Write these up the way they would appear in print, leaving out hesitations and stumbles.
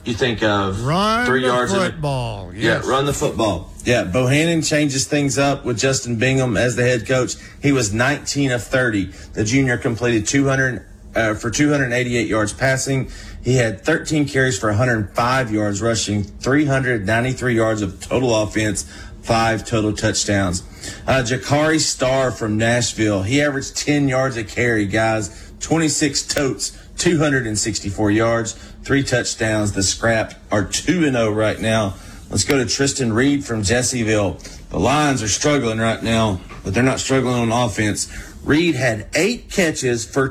you think of Run 3 the yards. Football. Yeah, run the football. Yeah, Bohannon changes things up with Justin Bingham as the head coach. He was 19 of 30. The junior completed 288 yards passing. He had 13 carries for 105 yards rushing, 393 yards of total offense, 5 total touchdowns. Jakari Starr from Nashville, he averaged 10 yards a carry, guys, 26 totes, 264 yards, 3 touchdowns. The Scrap are 2-0 right now. Let's go to Tristan Reed from Jesseville. The Lions are struggling right now, but they're not struggling on offense. Reed had 8 catches for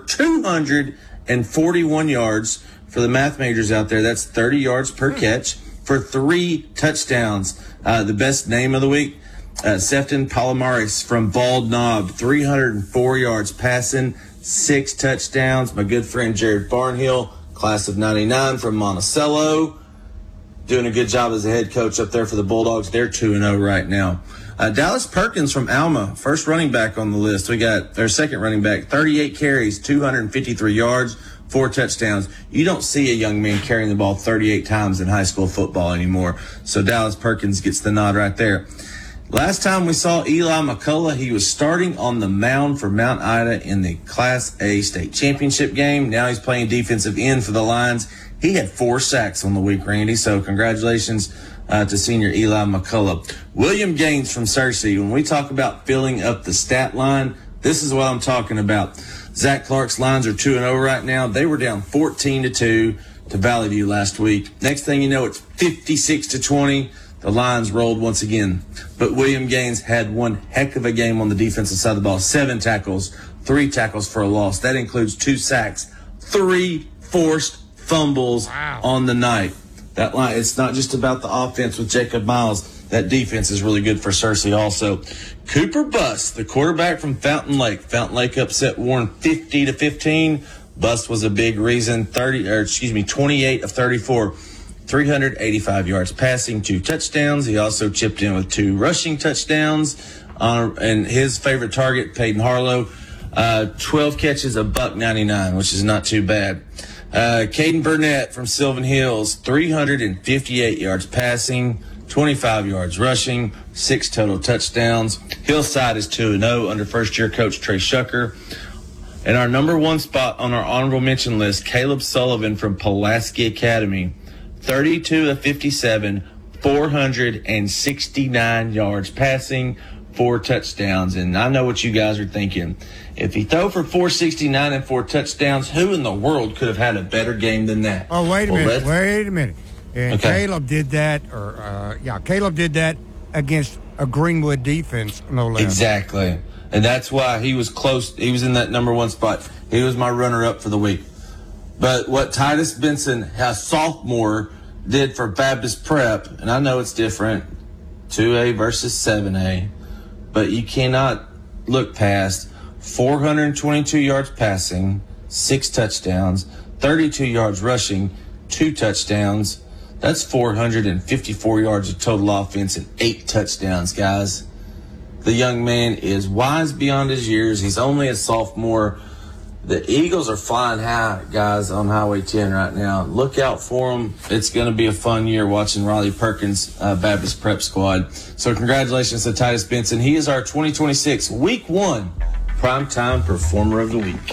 241 yards. For the math majors out there, that's 30 yards per catch for 3 touchdowns. The best name of the week, Sefton Palomares from Bald Knob, 304 yards passing, 6 touchdowns. My good friend Jared Barnhill, class of 99 from Monticello, doing a good job as a head coach up there for the Bulldogs. They're 2-0 right now. Dallas Perkins from Alma, first running back on the list. We got their second running back, 38 carries, 253 yards, 4 touchdowns. You don't see a young man carrying the ball 38 times in high school football anymore. So Dallas Perkins gets the nod right there. Last time we saw Eli McCullough, he was starting on the mound for Mount Ida in the Class A state championship game. Now he's playing defensive end for the Lions. He had 4 sacks on the week, Randy. So congratulations to senior Eli McCullough. William Gaines from Searcy. When we talk about filling up the stat line, this is what I'm talking about. Zach Clark's Lions are 2-0 right now. They were down 14-2 to Valley View last week. Next thing you know, it's 56-20. The Lions rolled once again. But William Gaines had one heck of a game on the defensive side of the ball. 7 tackles, 3 tackles for a loss. That includes 2 sacks, 3 forced fumbles on the night. That line, it's not just about the offense with Jacob Miles. That defense is really good for Searcy also. Cooper Buss, the quarterback from Fountain Lake. Fountain Lake upset Warren 50-15. Buss was a big reason. 28 of 34. 385 yards passing, 2 touchdowns. He also chipped in with 2 rushing touchdowns. And his favorite target, Peyton Harlow, 12 catches, $199, which is not too bad. Caden Burnett from Sylvan Hills, 358 yards passing, 25 yards rushing, 6 total touchdowns. Hillside is 2-0 under first-year coach Trey Shucker. And our number 1 spot on our honorable mention list, Caleb Sullivan from Pulaski Academy, 32 of 57, 469 yards passing, 4 touchdowns. And I know what you guys are thinking. If he threw for 469 and 4 touchdowns, who in the world could have had a better game than that? Oh, wait a minute. And Okay. Caleb did that, Caleb did that against a Greenwood defense, no less. Exactly. And that's why he was close. He was in that number 1 spot. He was my runner-up for the week. But what Titus Benson, a sophomore, did for Baptist Prep, and I know it's different, 2A versus 7A, but you cannot look past 422 yards passing, 6 touchdowns, 32 yards rushing, 2 touchdowns. That's 454 yards of total offense and 8 touchdowns, guys. The young man is wise beyond his years. He's only a sophomore. The Eagles are flying high, guys, on Highway 10 right now. Look out for them. It's going to be a fun year watching Riley Perkins' Baptist Prep squad. So congratulations to Titus Benson. He is our 2026 Week 1 Primetime Performer of the Week.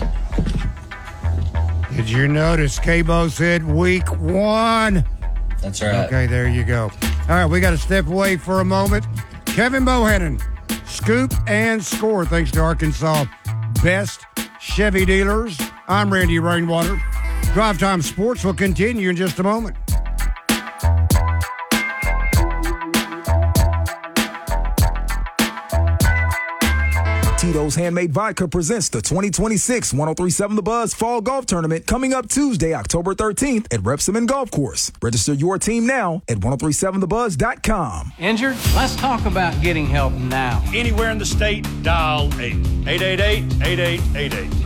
Did you notice Cabo said Week 1? That's right. Okay, there you go. All right, we got to step away for a moment. Kevin Bohannon, scoop and score thanks to Arkansas Best Chevy Dealers. I'm Randy Rainwater. Drive Time Sports will continue in just a moment. Tito's Handmade Vodka presents the 2026 1037 The Buzz Fall Golf Tournament coming up Tuesday, October 13th at Repsamen Golf Course. Register your team now at 1037thebuzz.com. Injured? Let's talk about getting help now. Anywhere in the state, dial 888-8888.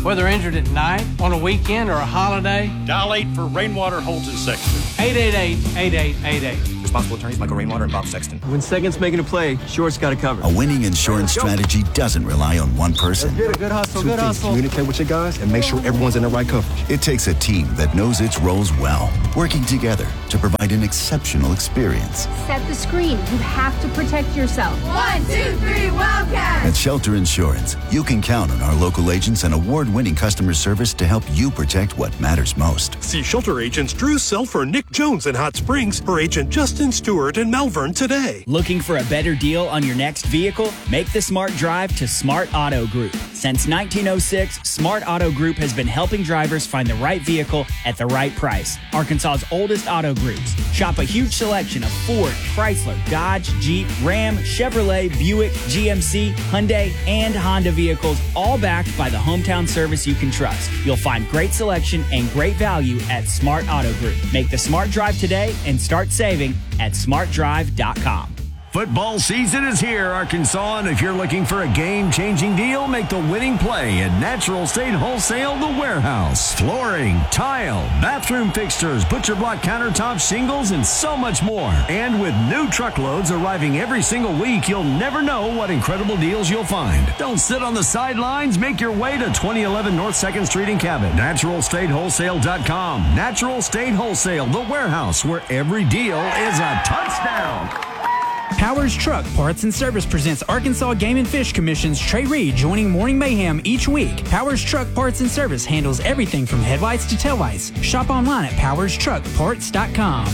Whether injured at night, on a weekend, or a holiday, dial 8 for Rainwater Holton Sexton. 888-8888. Responsible attorneys Michael Rainwater and Bob Sexton. When second's making a play, short's got to cover. A winning insurance strategy doesn't rely on one person. Good hustle, good hustle. Communicate with your guys and make sure everyone's in the right coverage. It takes a team that knows its roles well, working together to provide an exceptional experience. Set the screen. You have to protect yourself. 1, 2, 3, Wildcat! At Shelter Insurance, you can count on our local agents and award-winning customer service to help you protect what matters most. See Shelter agents Drew Selfer, Nick Jones in Hot Springs, or agent Justin Stewart in Malvern today. Looking for a better deal on your next vehicle? Make the smart drive to Smart Auto Group. Since 1906, Smart Auto Group has been helping drivers find the right vehicle at the right price. Arkansas's oldest auto groups. Shop a huge selection of Ford, Chrysler, Dodge, Jeep, Ram, Chevrolet, Buick, GMC, Hyundai, and Honda vehicles, all backed by the hometown service you can trust. You'll find great selection and great value at Smart Auto Group. Make the smart drive today and start saving at smartdrive.com. Football season is here, Arkansas, and if you're looking for a game-changing deal, make the winning play at Natural State Wholesale The Warehouse. Flooring, tile, bathroom fixtures, butcher block countertops, shingles, and so much more. And with new truckloads arriving every single week, you'll never know what incredible deals you'll find. Don't sit on the sidelines. Make your way to 2011 North 2nd Street in Cabot. NaturalStateWholesale.com. Natural State Wholesale The Warehouse, where every deal is a touchdown. Powers Truck Parts and Service presents Arkansas Game and Fish Commission's Trey Reed joining Morning Mayhem each week. Powers Truck Parts and Service handles everything from headlights to taillights. Shop online at powerstruckparts.com.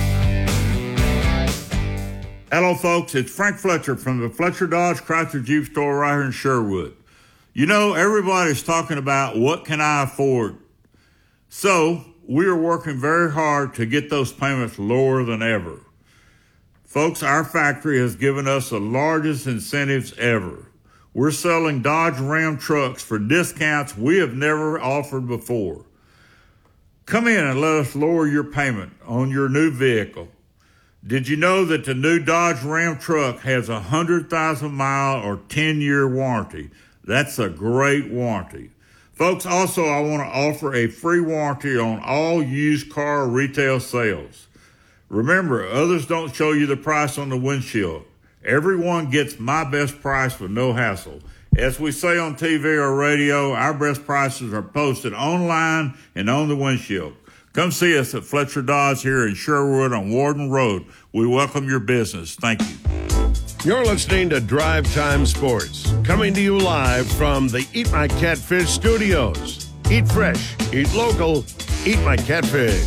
Hello, folks. It's Frank Fletcher from the Fletcher Dodge Chrysler Jeep store right here in Sherwood. You know, everybody's talking about what can I afford? So we are working very hard to get those payments lower than ever. Folks, our factory has given us the largest incentives ever. We're selling Dodge Ram trucks for discounts we have never offered before. Come in and let us lower your payment on your new vehicle. Did you know that the new Dodge Ram truck has a 100,000-mile or 10-year warranty? That's a great warranty. Folks, also, I want to offer a free warranty on all used car retail sales. Remember, others don't show you the price on the windshield. Everyone gets my best price with no hassle. As we say on TV or radio, our best prices are posted online and on the windshield. Come see us at Fletcher Dodge here in Sherwood on Warden Road. We welcome your business. Thank you. You're listening to Drive Time Sports, coming to you live from the Eat My Catfish studios. Eat fresh, eat local, eat my catfish.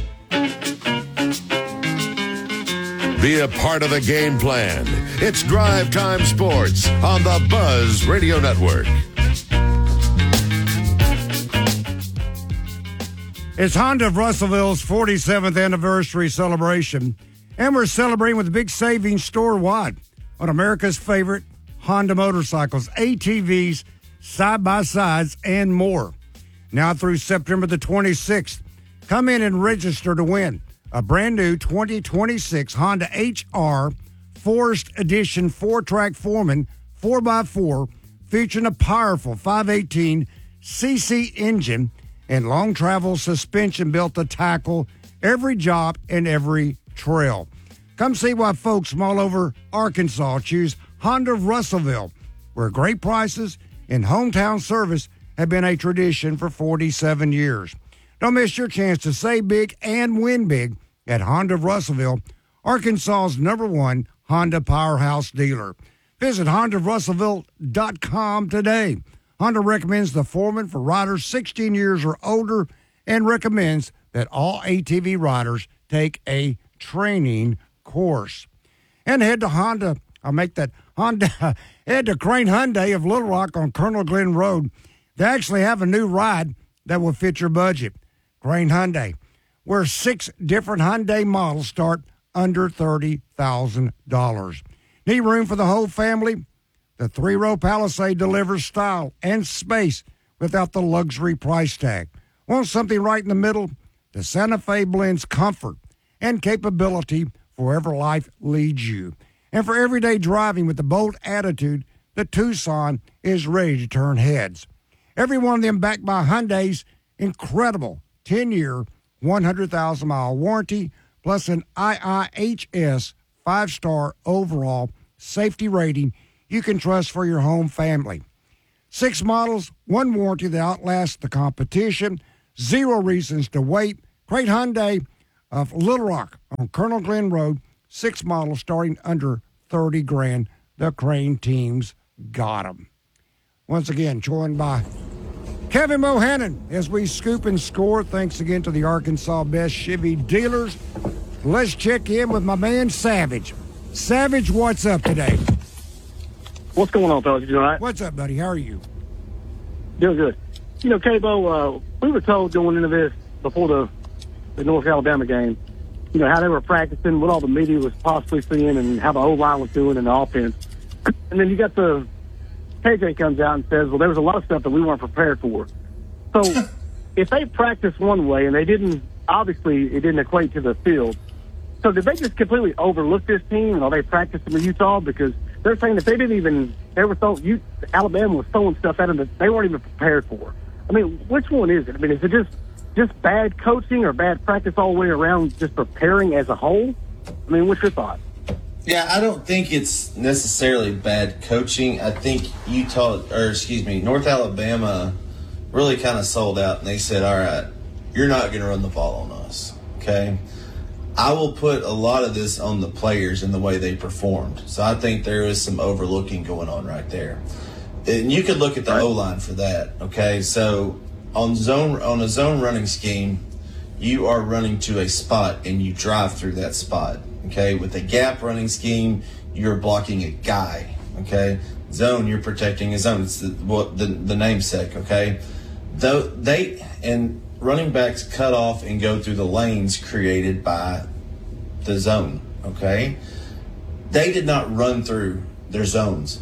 Be a part of the game plan. It's Drive Time Sports on the Buzz Radio Network. It's Honda of Russellville's 47th anniversary celebration, and we're celebrating with a big savings store-wide on America's favorite Honda motorcycles, ATVs, side-by-sides, and more. Now through September the 26th, come in and register to win a brand new 2026 Honda HR Forest Edition 4-track Foreman 4x4 featuring a powerful 518cc engine and long travel suspension built to tackle every job and every trail. Come see why folks from all over Arkansas choose Honda of Russellville, where great prices and hometown service have been a tradition for 47 years. Don't miss your chance to save big and win big at Honda of Russellville, Arkansas's #1 Honda powerhouse dealer. Visit HondaRussellville.com today. Honda recommends the Foreman for riders 16 years or older and recommends that all ATV riders take a training course. And head to head to Crane Hyundai of Little Rock on Colonel Glenn Road. They actually have a new ride that will fit your budget. Crane Hyundai, where 6 different Hyundai models start under $30,000. Need room for the whole family? The 3-row Palisade delivers style and space without the luxury price tag. Want something right in the middle? The Santa Fe blends comfort and capability for wherever life leads you. And for everyday driving with the bold attitude, the Tucson is ready to turn heads. Every one of them backed by Hyundai's incredible 10-year, 100,000-mile warranty, plus an IIHS 5-star overall safety rating you can trust for your home family. 6 models, 1 warranty that outlasts the competition, 0 reasons to wait. Great Hyundai of Little Rock on Colonel Glenn Road, 6 models starting under $30,000. The Crane team's got them. Once again, joined by Kevin Bohannon as we scoop and score. Thanks again to the Arkansas Best Chevy Dealers. Let's check in with my man Savage. Savage, what's up today? What's going on, fellas? You doing all right? What's up, buddy? How are you? Doing good. You know, K-Bo, we were told going into this before the North Alabama game, you know, how they were practicing, what all the media was possibly seeing, and how the O-line was doing in the offense. And then you got the KJ comes out and says, well, there was a lot of stuff that we weren't prepared for. So if they practiced one way and they didn't, obviously it didn't equate to the field. So did they just completely overlook this team, and are they practicing with Utah? Because they're saying that they didn't even, Alabama was throwing stuff at them that they weren't even prepared for. I mean, which one is it? I mean, is it just bad coaching or bad practice all the way around, just preparing as a whole? I mean, what's your thought? Yeah, I don't think it's necessarily bad coaching. I think North Alabama really kind of sold out, and they said, all right, you're not going to run the ball on us, okay? I will put a lot of this on the players and the way they performed. So I think there is some overlooking going on right there. And you could look at the O-line for that, okay? So on a zone running scheme, you are running to a spot and you drive through that spot, okay? With a gap running scheme, you're blocking a guy, okay? Zone, you're protecting a zone. It's the namesake, okay? And running backs cut off and go through the lanes created by the zone, okay? They did not run through their zones.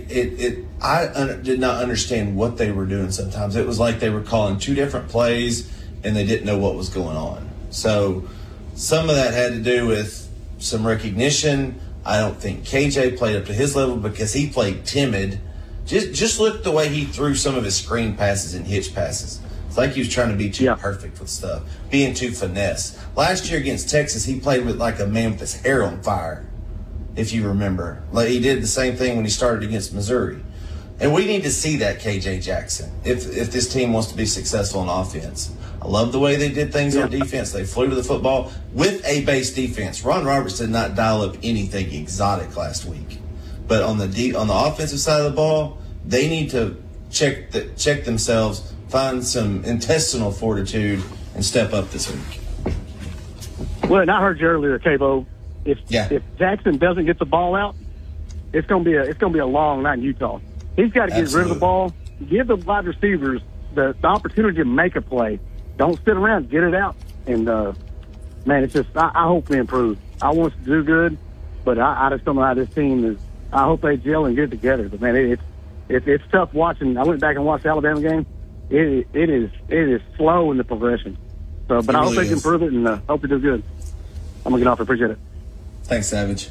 I did not understand what they were doing sometimes. It was like they were calling 2 different plays and they didn't know what was going on. So some of that had to do with some recognition. I don't think KJ played up to his level because he played timid. Just look at the way he threw some of his screen passes and hitch passes. It's like he was trying to be too perfect with stuff, being too finesse. Last year against Texas, he played with like a man with his hair on fire, if you remember. Like he did the same thing when he started against Missouri. And we need to see that, KJ Jackson, if this team wants to be successful on offense. I love the way they did things on defense. They flew to the football with a base defense. Ron Roberts did not dial up anything exotic last week. But on the offensive side of the ball, they need to check themselves, find some intestinal fortitude, and step up this week. Well, and I heard you earlier, K-Bo. If Jackson doesn't get the ball out, it's gonna be a long night in Utah. He's got to get rid of the ball, give the wide receivers the opportunity to make a play. Don't sit around, get it out. And man, it's just I hope we improve. I want us to do good, but I just don't know how this team is. I hope they gel and get it together. But man, it's tough watching. I went back and watched the Alabama game. It is slow in the progression. So, but I hope they can improve it and hope they do good. I'm gonna get off. I appreciate it. Thanks, Savage.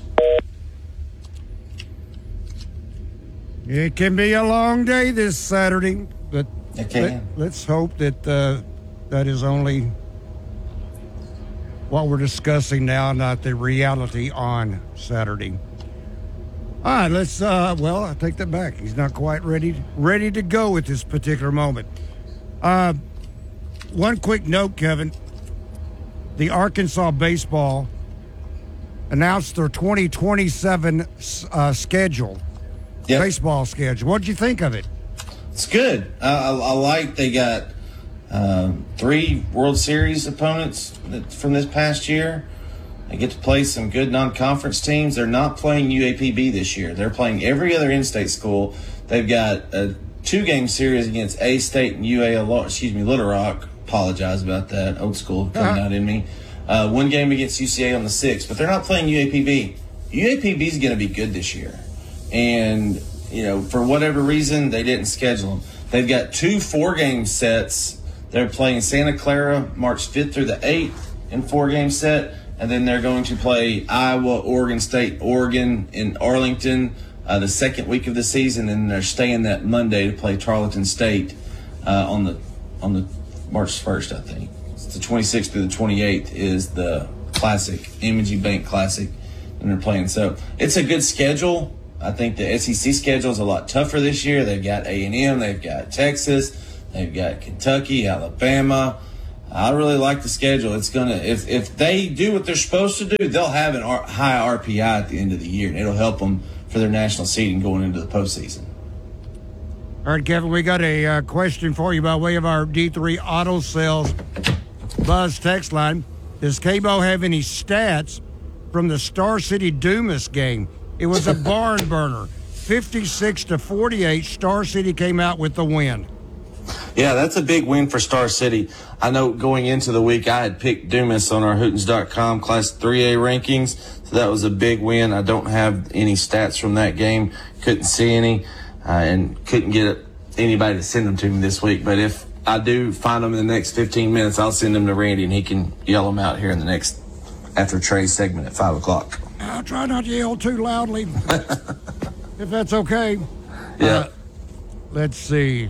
It can be a long day this Saturday, but let's hope that that is only what we're discussing now, not the reality on Saturday. All right, let's. I take that back. He's not quite ready to go at this particular moment. One quick note, Kevin. The Arkansas baseball announced their 2027 schedule. Yep. Baseball schedule. What did you think of it? It's good. I like they got 3 World Series opponents from this past year. They get to play some good non-conference teams. They're not playing UAPB this year. They're playing every other in-state school. They've got a 2-game series against A-State and Little Rock. Apologize about that. Old school coming out in me. 1 game against UCA on the 6th, but they're not playing UAPB. UAPB is going to be good this year. And, for whatever reason, they didn't schedule them. They've got 2 4-game sets. They're playing Santa Clara March 5th through the 8th in 4-game set. And then they're going to play Iowa, Oregon State, Oregon in Arlington the second week of the season. And they're staying that Monday to play Tarleton State on the March 1st, I think. It's the 26th through the 28th is the Classic, M&G Bank Classic, and they're playing. So it's a good schedule. I think the SEC schedule is a lot tougher this year. They've got A&M, they've got Texas, they've got Kentucky, Alabama. I really like the schedule. It's gonna if they do what they're supposed to do, they'll have a high RPI at the end of the year, and it'll help them for their national seeding going into the postseason. All right, Kevin, we got a question for you by way of our D3 Auto Sales Buzz text line. Does K-Bo have any stats from the Star City Dumas game? It was a barn burner. 56-48, Star City came out with the win. Yeah, that's a big win for Star City. I know going into the week, I had picked Dumas on our Hootens.com Class 3A rankings, so that was a big win. I don't have any stats from that game. Couldn't see any, and couldn't get anybody to send them to me this week. But if I do find them in the next 15 minutes, I'll send them to Randy, and he can yell them out here in the next, after Trey's segment at 5 o'clock. I'll try not to yell too loudly, if that's okay. Yeah. Let's see.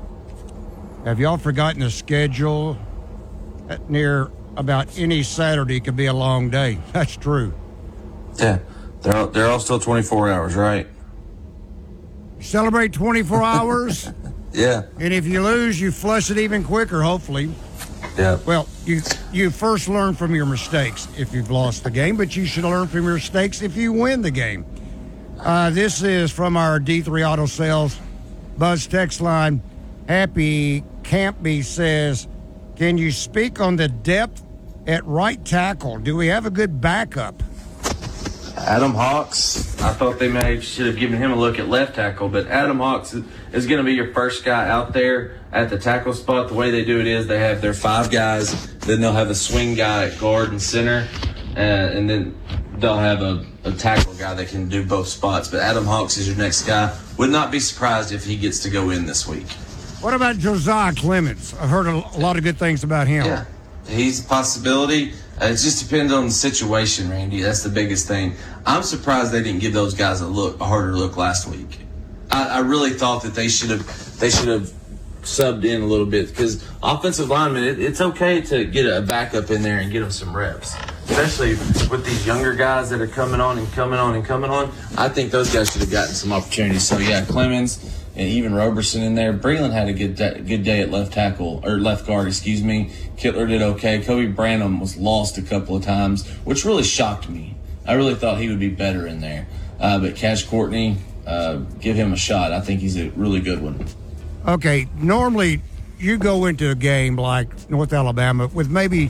Have y'all forgotten the schedule? Near about any Saturday could be a long day. That's true. Yeah. They're all still 24 hours, right? Celebrate 24 hours. Yeah. And if you lose, you flush it even quicker, hopefully. Yeah. Well, you first learn from your mistakes if you've lost the game, but you should learn from your mistakes if you win the game. This is from our D3 Auto Sales Buzz text line. Happy Campbell says, can you speak on the depth at right tackle? Do we have a good backup? Adam Hawks, I thought they should have given him a look at left tackle, but Adam Hawks is going to be your first guy out there at the tackle spot. The way they do it is they have their 5 guys, then they'll have a swing guy at guard and center, and then they'll have a tackle guy that can do both spots. But Adam Hawks is your next guy. Would not be surprised if he gets to go in this week. What about Josiah Clemens? I've heard a lot of good things about him. Yeah, he's a possibility. It just depends on the situation, Randy. That's the biggest thing. I'm surprised they didn't give those guys a harder look last week. I really thought that they should have subbed in a little bit, because offensive linemen, it's okay to get a backup in there and get them some reps, especially with these younger guys that are coming on. I think those guys should have gotten some opportunities. So yeah, Clemens and even Roberson in there. Breland had a good day at left tackle, or left guard, excuse me. Kittler did okay. Kobe Branham was lost a couple of times, which really shocked me. I really thought he would be better in there. But Cash Courtney, give him a shot. I think he's a really good one. Okay, normally you go into a game like North Alabama with maybe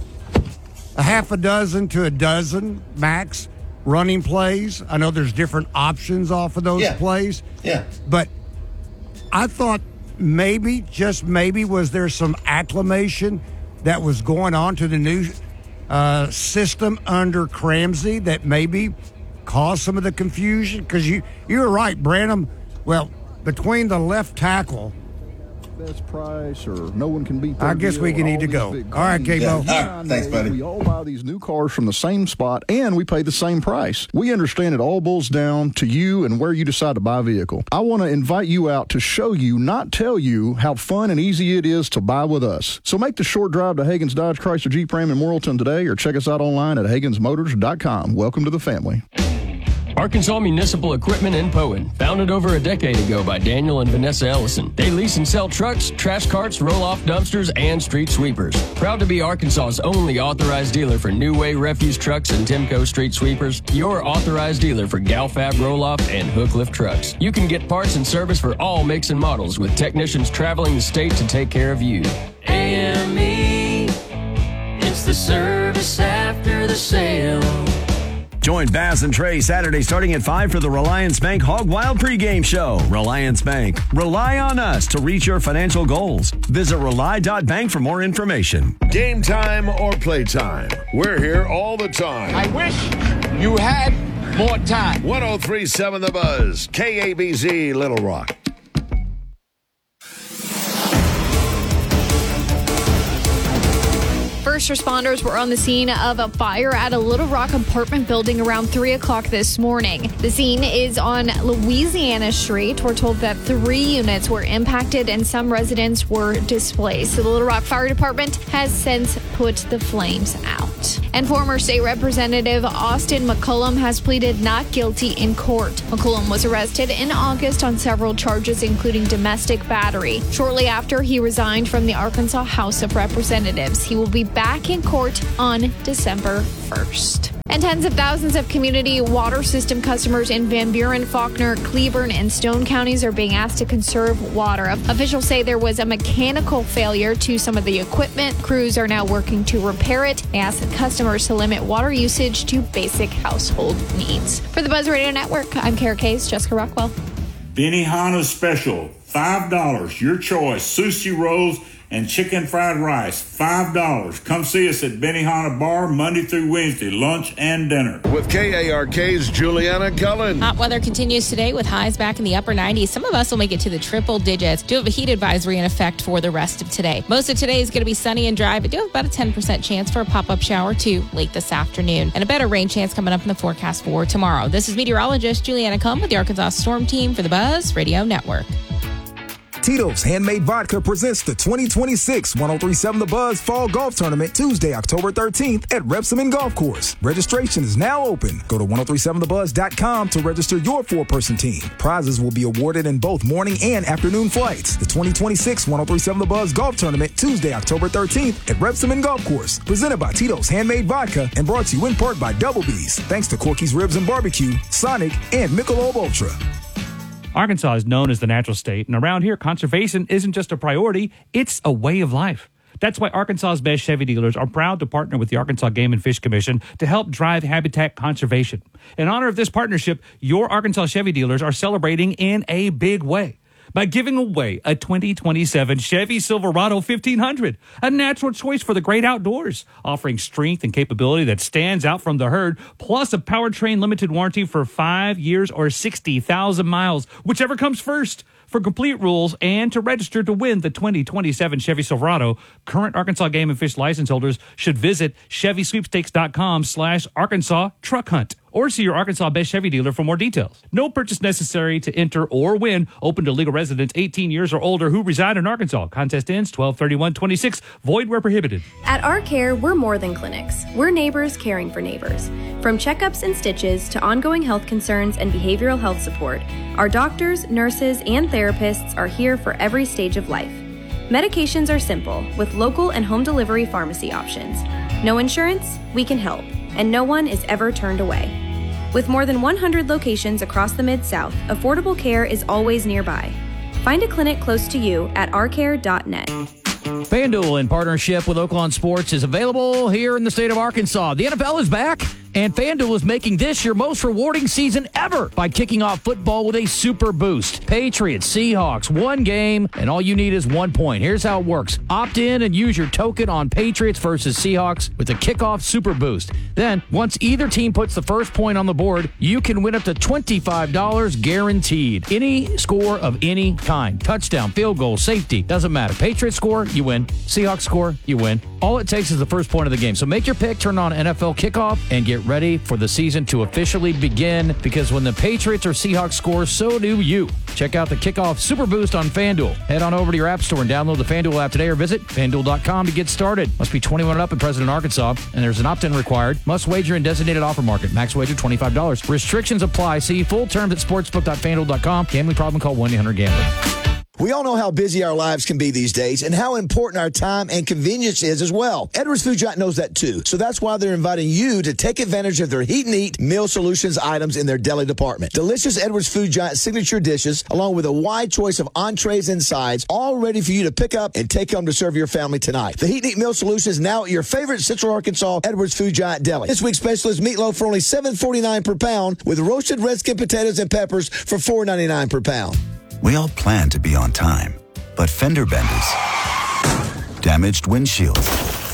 a half a dozen to a dozen max running plays. I know there's different options off of those plays. Yeah. But I thought maybe, just maybe, was there some acclimation that was going on to the new system under Cramsey that maybe caused some of the confusion? Because you were right, Branham, well, between the left tackle, best price, or no one can beat that. I guess we need to go. All right, K-Bo. Yeah. Thanks, buddy. We all buy these new cars from the same spot, and we pay the same price. We understand it all boils down to you and where you decide to buy a vehicle. I want to invite you out to show you, not tell you, how fun and easy it is to buy with us. So make the short drive to Hagen's Dodge Chrysler Jeep Ram in Morrilton today, or check us out online at HagensMotors.com. Welcome to the family. Arkansas Municipal Equipment in Poen, founded over a decade ago by Daniel and Vanessa Ellison. They lease and sell trucks, trash carts, roll-off dumpsters, and street sweepers. Proud to be Arkansas's only authorized dealer for New Way refuse trucks and Timco street sweepers. Your authorized dealer for Galfab roll-off and hook lift trucks. You can get parts and service for all makes and models, with technicians traveling the state to take care of you. AME, it's the service after the sale. Join Baz and Trey Saturday starting at 5 for the Reliance Bank Hog Wild pregame show. Reliance Bank. Rely on us to reach your financial goals. Visit rely.bank for more information. Game time or playtime, we're here all the time. I wish you had more time. 103.7 The Buzz, KABZ, Little Rock. First responders were on the scene of a fire at a Little Rock apartment building around 3 o'clock this morning. The scene is on Louisiana Street. We're told that 3 units were impacted and some residents were displaced. The Little Rock Fire Department has since put the flames out. And former state representative Austin McCollum has pleaded not guilty in court. McCollum was arrested in August on several charges, including domestic battery. Shortly after he resigned from the Arkansas House of Representatives, he will be back in court on December 1st. And tens of thousands of community water system customers in Van Buren, Faulkner, Cleburne, and Stone counties are being asked to conserve water. Officials say there was a mechanical failure to some of the equipment. Crews are now working to repair it. They ask customers to limit water usage to basic household needs. For the Buzz Radio Network, I'm Kara Case, Jessica Rockwell. Benihana Special, $5. Your choice, sushi rolls and chicken fried rice, $5. Come see us at Benihana Bar Monday through Wednesday, lunch and dinner. With KARK's Juliana Cullen. Hot weather continues today with highs back in the upper 90s. Some of us will make it to the triple digits. Do have a heat advisory in effect for the rest of today. Most of today is going to be sunny and dry, but do have about a 10% chance for a pop-up shower too late this afternoon. And a better rain chance coming up in the forecast for tomorrow. This is meteorologist Juliana Cullen with the Arkansas Storm Team for the Buzz Radio Network. Tito's Handmade Vodka presents the 2026 1037 The Buzz Fall Golf Tournament Tuesday, October 13th at Repsamen Golf Course. Registration is now open. Go to 1037thebuzz.com to register your 4-person team. Prizes will be awarded in both morning and afternoon flights. The 2026 1037 The Buzz Golf Tournament Tuesday, October 13th at Repsamen Golf Course. Presented by Tito's Handmade Vodka and brought to you in part by Double B's. Thanks to Corky's Ribs and Barbecue, Sonic, and Michelob Ultra. Arkansas is known as the natural state, and around here, conservation isn't just a priority, it's a way of life. That's why Arkansas's best Chevy dealers are proud to partner with the Arkansas Game and Fish Commission to help drive habitat conservation. In honor of this partnership, your Arkansas Chevy dealers are celebrating in a big way by giving away a 2027 Chevy Silverado 1500, a natural choice for the great outdoors, offering strength and capability that stands out from the herd, plus a powertrain limited warranty for 5 years or 60,000 miles, whichever comes first. For complete rules and to register to win the 2027 Chevy Silverado, current Arkansas Game and Fish license holders should visit ChevySweepstakes.com/Arkansas Truck Hunt or see your Arkansas Best Chevy dealer for more details. No purchase necessary to enter or win. Open to legal residents 18 years or older who reside in Arkansas. Contest ends 12/31/26. Void where prohibited. At Our Care, we're more than clinics. We're neighbors caring for neighbors. From checkups and stitches to ongoing health concerns and behavioral health support, our doctors, nurses, and therapists are here for every stage of life. Medications are simple, with local and home delivery pharmacy options. No insurance? We can help, and no one is ever turned away. With more than 100 locations across the Mid-South, affordable care is always nearby. Find a clinic close to you at ourcare.net. FanDuel, in partnership with Oaklawn Sports, is available here in the state of Arkansas. The NFL is back, and FanDuel is making this your most rewarding season ever by kicking off football with a super boost. Patriots, Seahawks, one game, and all you need is 1 point. Here's how it works. Opt in and use your token on Patriots versus Seahawks with a kickoff super boost. Then, once either team puts the first point on the board, you can win up to $25 guaranteed. Any score of any kind. Touchdown, field goal, safety, doesn't matter. Patriots score, you win. Seahawks score, you win. All it takes is the first point of the game. So make your pick, turn on NFL kickoff, and get ready for the season to officially begin, because when the Patriots or Seahawks score, so do you. Check out the Kickoff Super Boost on FanDuel. Head on over to your app store and download the FanDuel app today, or visit FanDuel.com to get started. Must be 21 and up and present in Arkansas, and there's an opt-in required. Must wager in designated offer market. Max wager $25. Restrictions apply. See full terms at sportsbook.fanduel.com. Gambling problem? Call 1-800-GAMBLER. We all know how busy our lives can be these days and how important our time and convenience is as well. Edwards Food Giant knows that too. So that's why they're inviting you to take advantage of their Heat and Eat Meal Solutions items in their deli department. Delicious Edwards Food Giant signature dishes, along with a wide choice of entrees and sides, all ready for you to pick up and take home to serve your family tonight. The Heat and Eat Meal Solutions now at your favorite Central Arkansas Edwards Food Giant deli. This week's special is meatloaf for only $7.49 per pound, with roasted red skin potatoes and peppers for $4.99 per pound. We all plan to be on time, but fender benders, damaged windshields,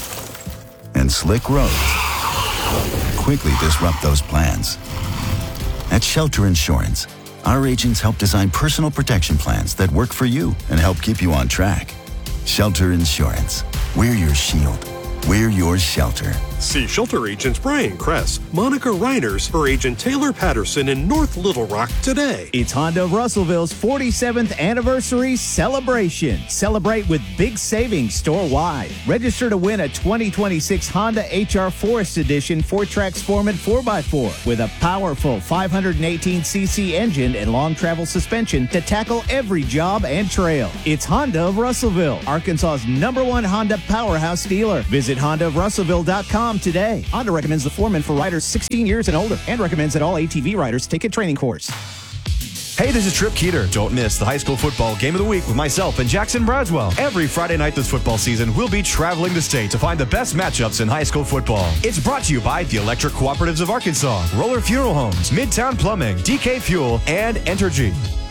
and slick roads quickly disrupt those plans. At Shelter Insurance, our agents help design personal protection plans that work for you and help keep you on track. Shelter Insurance, we're your shield We're your shelter. See shelter agents Brian Kress, Monica Reiners, or agent Taylor Patterson in North Little Rock today. It's Honda of Russellville's 47th anniversary celebration. Celebrate with big savings store-wide. Register to win a 2026 Honda HR Forest Edition 4-Trax Foreman 4x4 with a powerful 518cc engine and long travel suspension to tackle every job and trail. It's Honda of Russellville, Arkansas's #1 Honda powerhouse dealer. Visit HondaofRussellville.com today. Honda recommends the Foreman for riders 16 years and older and recommends that all ATV riders take a training course. Hey, this is Trip Keeter. Don't miss the high school football game of the week with myself and Jackson Braswell. Every Friday night this football season, we'll be traveling the state to find the best matchups in high school football. It's brought to you by the Electric Cooperatives of Arkansas, Roller Funeral Homes, Midtown Plumbing, DK Fuel, and Entergy.